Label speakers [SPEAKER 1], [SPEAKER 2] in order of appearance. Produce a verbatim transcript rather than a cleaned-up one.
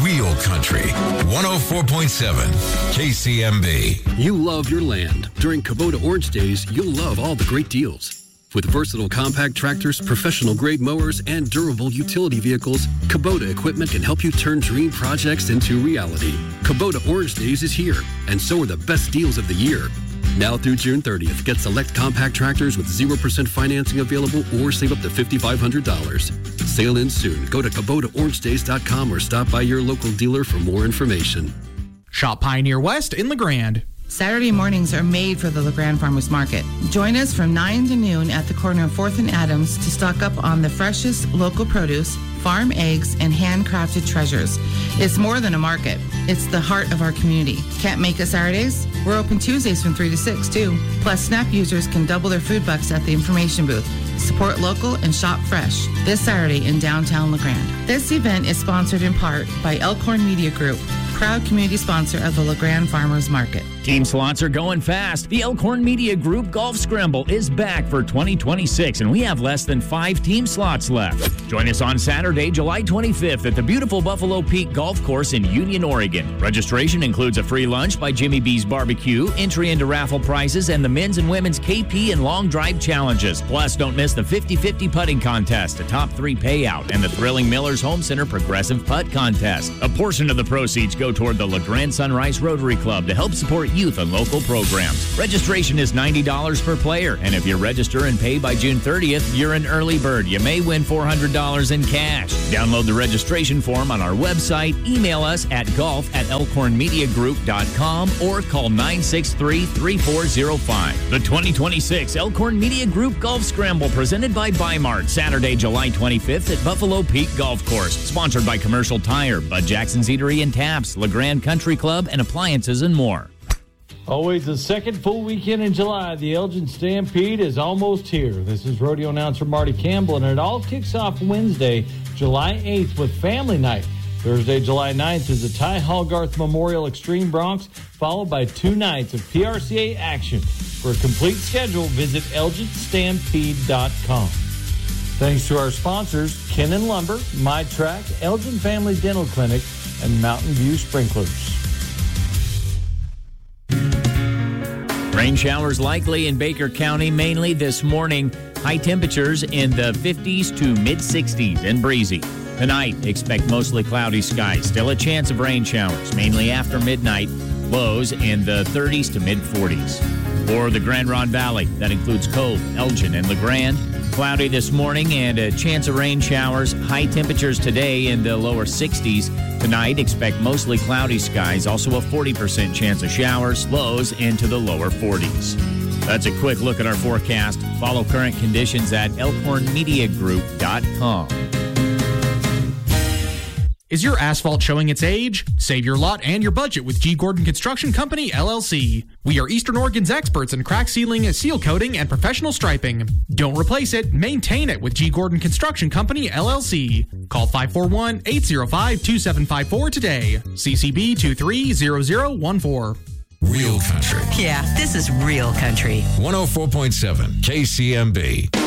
[SPEAKER 1] Real Country, one oh four point seven K C M B.
[SPEAKER 2] You love your land. During Kubota Orange Days, you'll love all the great deals. With versatile compact tractors, professional-grade mowers, and durable utility vehicles, Kubota equipment can help you turn dream projects into reality. Kubota Orange Days is here, and so are the best deals of the year. Now through June thirtieth, get select compact tractors with zero percent financing available or save up to five thousand five hundred dollars. Sale ends soon. Go to Kubota Orange Days dot com or stop by your local dealer for more information.
[SPEAKER 3] Shop Pioneer West in LeGrand.
[SPEAKER 4] Saturday mornings are made for the LeGrand Farmers Market. Join us from nine to noon at the corner of fourth and Adams to stock up on the freshest local produce, farm eggs, and handcrafted treasures. It's more than a market. It's the heart of our community. Can't make it Saturdays? We're open Tuesdays from three to six, too. Plus, SNAP users can double their food bucks at the information booth. Support local and shop fresh this Saturday in downtown LeGrand. This event is sponsored in part by Elkhorn Media Group, proud community sponsor of the LeGrand Farmers Market.
[SPEAKER 5] Team slots are going fast. The Elkhorn Media Group Golf Scramble is back for twenty twenty-six, and we have less than five team slots left. Join us on Saturday, July twenty-fifth at the beautiful Buffalo Peak Golf Course in Union, Oregon. Registration includes a free lunch by Jimmy B's Barbecue, entry into raffle prizes, and the men's and women's K P and long drive challenges. Plus, don't miss the fifty-fifty putting contest, a top three payout, and the thrilling Miller's Home Center Progressive Putt Contest. A portion of the proceeds go toward the LeGrand Sunrise Rotary Club to help support youth and local programs. Registration is ninety dollars per player, and if you register and pay by June thirtieth, you're an early bird. You may win four hundred dollars in cash. Download the registration form on our website, email us at golf at elkhorn media group dot com, or call nine six three, three four zero five. The twenty twenty-six Elkhorn Media Group Golf Scramble presented by Bi-Mart, Saturday, July twenty-fifth at Buffalo Peak Golf Course. Sponsored by Commercial Tire, Bud Jackson's Eatery and Taps, LeGrand Country Club, and Appliances and more.
[SPEAKER 6] Always the second full weekend in July, the Elgin Stampede is almost here. This is rodeo announcer Marty Campbell, and it all kicks off Wednesday, July eighth with Family Night. Thursday, July ninth is the Ty Hallgarth Memorial Extreme Bronx, followed by two nights of P R C A action. For a complete schedule, visit elgin stampede dot com. Thanks to our sponsors, Kennan Lumber, My Track, Elgin Family Dental Clinic, and Mountain View Sprinklers.
[SPEAKER 5] Rain showers likely in Baker County, mainly this morning. High temperatures in the fifties to mid-sixties and breezy. Tonight, expect mostly cloudy skies. Still a chance of rain showers, mainly after midnight. Lows in the thirties to mid-forties. For the Grand Ronde Valley, that includes Cove, Elgin, and LeGrand. Cloudy this morning and a chance of rain showers. High temperatures today in the lower sixties. Tonight, expect mostly cloudy skies. Also a forty percent chance of showers. Lows into the lower forties. That's a quick look at our forecast. Follow current conditions at elkhorn media group dot com.
[SPEAKER 3] Is your asphalt showing its age? Save your lot and your budget with G. Gordon Construction Company, L L C. We are Eastern Oregon's experts in crack sealing, seal coating, and professional striping. Don't replace it, maintain it with G. Gordon Construction Company, L L C. Call five four one, eight zero five, two seven five four today. C C B two three zero zero one four.
[SPEAKER 1] Real Country.
[SPEAKER 7] Yeah, this is Real Country.
[SPEAKER 1] one oh four point seven K C M B.